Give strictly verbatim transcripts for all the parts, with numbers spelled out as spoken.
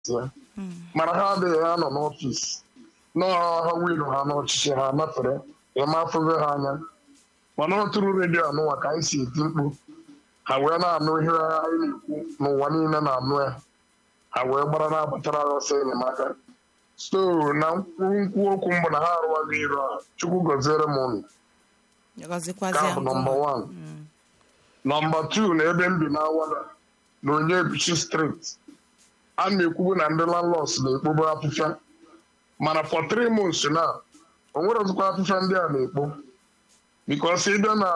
ya mana ha adịghị ya nọ n'ọfịs n'ọha wilu ha n'ọchịchị ha nafere ịmafụghị ha anya mana ọ tụrụ redio anụwa ka anyị si eti mkpu ha wee na-anụ ihe anyị na-ekwu n'ụwa niile na-anụ ya ha wee gbara na-agbatara ya ọsọ enyemaka so na nkwu okwu mbụ na ha arụwaghị iro a Chukwu gọziere m ụnụ ka bụ nọmba wan nọmba tu na ebe m bi n'Awada na onye Ebichi street a na-ekwubu na ndị landlords na-ekpobe afịfịa mana for three months na o nwere ọzụkwa afịfịa ndị a na-ekpo because ịbịa na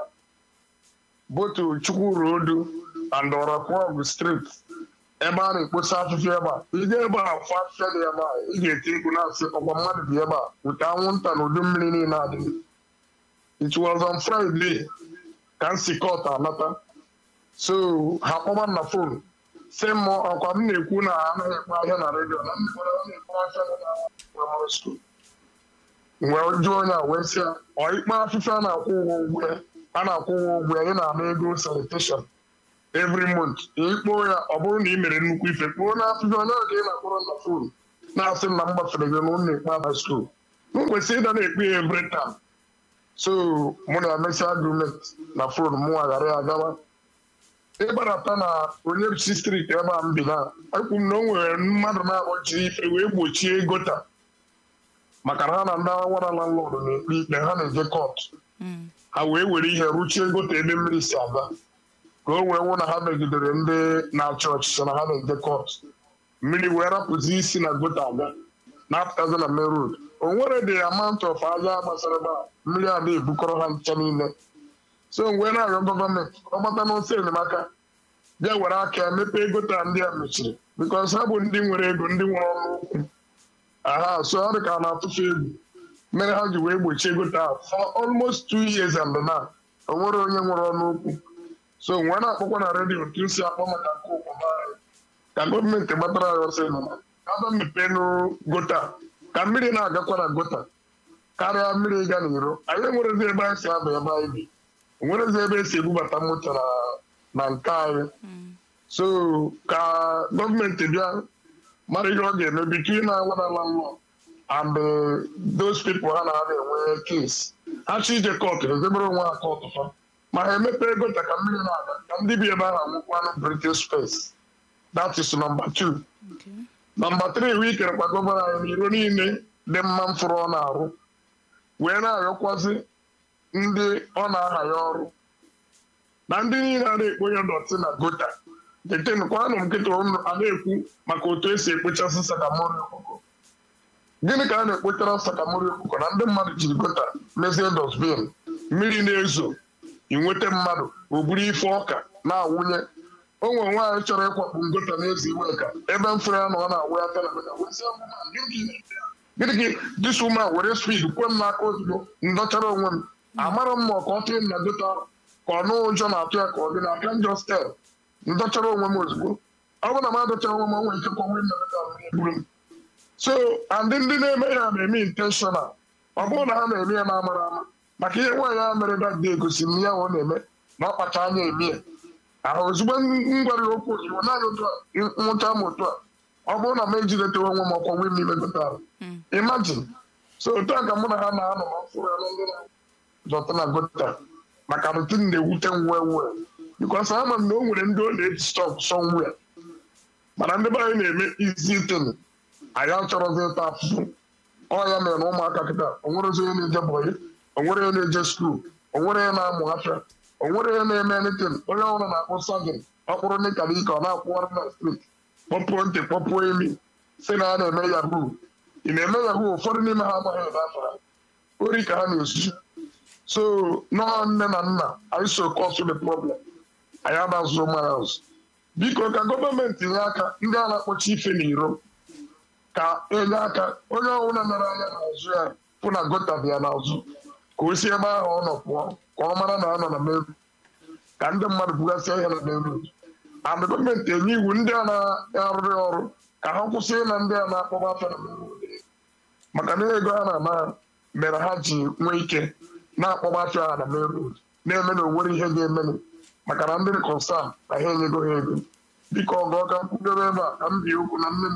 botu Chukwu Road and Orakwọgụ street ebe a na-ekposa afịfịa ebe a ị ga ebe a fụ afịfịa dị ebe a ị ga-eti mkpu na-asị ọkwa mmadụ dị ebe a weta anwụnta na udu mmiri niile adịghị. It was on Friday ka nsi kọt anata so ha kpọba na fon sị m ọkwa m na-ekwu na anaghị ekpe ahịa na redio na na-ekpe afịa na primary school wee jụọ onye a wee sị ya ọ ikpe afịfịa na-akwụ ụgwọ ụgwọ ya a na-akwụ ụgwọ ụgwọ ya ị na-ama ego sanitation every month ikpoo ya ọ bụrụ na ị mere nnukwu ife kpoo na afịfịa onye ka ị na-akpọrọ na fon na-asị m na m gbafere gị na ụlọ ekpe aba school m kwesịrị ịda na-ekpe ya every time so mụ na-emesi agụment na fon mụnwa ghara ya gawa ịgbarata na onye Ebichi street ebe a m bi na ekwu m na o nwere mmadụ na-akpọchiri ife wee gbochie gota maka na ha na ndị Awada landlord na-ekpe ikpe ha na-eje kọt ha wee were ihe rụchie gota ebe mmiri si aga ka o wee wụ na ha megidere ndị na-achị ọchịchị na ha na-eje kọt mmiri wee rapụzi isi na gota aga na-apụtazi na main road o nwere the amount of aja gbasara ebe a mmiri a na-ebukọrọ ha ncha niile so wee na-arịọ gọọmenti ọgbata n'otu enyemaka bịa were aka ya mepee gota ndị a mechiri because ha bụ ndị nwere ego ndị nwere ọnụ okwu aha so ọ dị ka a na-atụfu egwu mere ha ji wee gbochie gota ahụ for almost two years and na o nwere onye nwere ọnụ okwu so wee na-akpọkwa na redio otu isi akpọ maka nke ụkpọba ka gọọmenti gbatara ya ọsọ enyemaka ka a mepee nụ gota ka mmiri na-agakwa na gota karịa mmiri ịga n'iro anyị enwerezi ebe anyị si aba ebe anyị bi onwerezi ebe esi ebubata moto na nke anyị so ka gọọmenti bịa mara ihe ọ ga-eme between na Awada landlord and those people ha na-ana enwe case ha chi ije kọtụ ezebere onwe ha kọtụ fa ma ha emepee gota ka mmiri na-aga ka ndị bi ebe ahụ anwụkwanụ British space that is number two. Number three wee kerekwa gọvanọ anyị n'iro niile dị mma mfụrụ ọ na-arụ wee na-arịọkwazi ndị ọ na-aha ya ọrụ na ndị niile a na-ekpo ya dọtị na gota detenkwanụ nkịta a na-ekwu maka otu esi ekpochasị sakamori ọkụkọ gịnị ka a na-ekpochara sakamori ọkụkọ na ndị mmadụ jiri gota mezie dosbin mmiri na-ezo inweta mmadụ o buru ife ọka na-awụnye o nwere nwaanyị chọrọ ịkwakpu ngota na-ezi iwe ka ebe mfere ya na ọ na-awụ ya gịnị gị this woman were speed kwe m n'aka ozugbo ndọchara onwe m amara m ma ọ ka ọ tụrụ m na gota ka ọ nụ ụjọ na-atụ ya ka ọ dị na aka njọ stel ndọchara onwe m ozugbo ọ bụ na m adọchara onwe m onwe ikekwa nwe m na gota buru m so and ndị na-eme ya na-eme intentional ọ bụrụ na ha na-eme ya na-amara ama maka ihe nwaanyị a mere dadị egosi m ya ọ na-eme na ọ kpacha anya eme ya ahụ ozugbo m gwara ya okwu ozugbo naanị otu a nwụcha m otu a ọ bụrụ na m ejidetewe onwe m ọkwa nwe m n'ime gota ahụ imagine so otu a ka mụ na ha na-anọ n'ọfụrụ ya na ndị na-dọta na gota maka rutin na-ewute m wee wee because ama m na o nwere ndị ọ na-eji stọk somewhere mana ndị be anyị na-eme izi ten anyị achọrọzi ịta afụfụ ọ ya mere na ụmụaka kịta onwerezi onye na-eje bọyị onwere onye na-eje skuul onwere onye na-amụ afịa onwere onye na-eme nitin onye ọbụla na-akpụ sagin ọkpụrụ n'ịkara ike ọ na-akwụgharị na street kpọpụọ ntị kpọpụọ imi si na a na-eme yahoo ị na-eme yahoo ụfọdụ n'ime ha amaghị ebe afọ ha ori ka ha na-esu so nọọ nne na nna anyị so cause the problem anyị adazụ miles biko ka gọọmenti nye aka ndị a na-akpọchi ife n'iro ka enye aka onye ọbụla nara anya n'azụ ya pụ na gota dị ya n'azụ ka o si ebe ahụ ọ nọ pụọ ka ọ mara na ọ nọ na meru ka ndị mmadụ bugasịa ihe na meru and gọọmenti enye iwu ndị a na-arụrị ọrụ ka ha kwụsị na ndị a na-akpọba afọ na meru maka na ego ha na-ana mere ha ji nwee ike na-akpọba afọ ha na meru na-eme na onwere ihe ga-emeni maka na ndị kọnsan na ha enyego ha ego biko ọgọ ka mkpụdebe ebe a ka m bie okwu na nne m